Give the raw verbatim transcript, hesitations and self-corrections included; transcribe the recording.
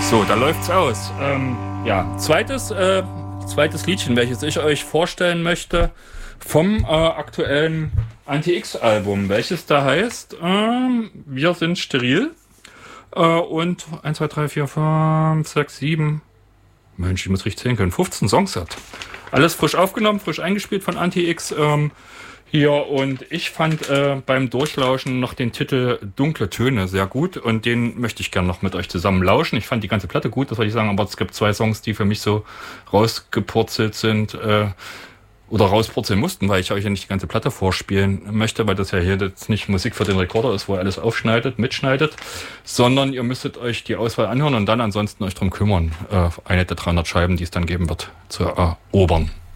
So, da läuft's aus. Ähm, ja, zweites, äh, zweites Liedchen, welches ich euch vorstellen möchte, vom äh, aktuellen Anti-X-Album, welches da heißt, ähm, wir sind steril. Äh, und eins, zwei, drei, vier, fünf, sechs, sieben, Mensch, ich muss richtig zählen können, fünfzehn Songs hat. Alles frisch aufgenommen, frisch eingespielt von Anti-X. Ähm, Hier, und ich fand äh, beim Durchlauschen noch den Titel Dunkle Töne sehr gut und den möchte ich gerne noch mit euch zusammen lauschen. Ich fand die ganze Platte gut, das wollte ich sagen, aber es gibt zwei Songs, die für mich so rausgepurzelt sind äh, oder rauspurzeln mussten, weil ich euch ja nicht die ganze Platte vorspielen möchte, weil das ja hier jetzt nicht Musik für den Rekorder ist, wo ihr alles aufschneidet, mitschneidet, sondern ihr müsstet euch die Auswahl anhören und dann ansonsten euch drum kümmern, äh, eine der dreihundert Scheiben, die es dann geben wird, zu erobern.